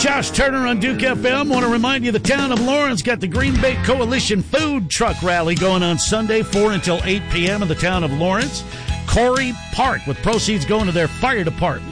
Josh Turner on Duke FM. Want to remind you the town of Lawrence got the Green Bay Coalition Food Truck Rally going on Sunday, 4 until 8 p.m. in the town of Lawrence. Corey Park with proceeds going to their fire department.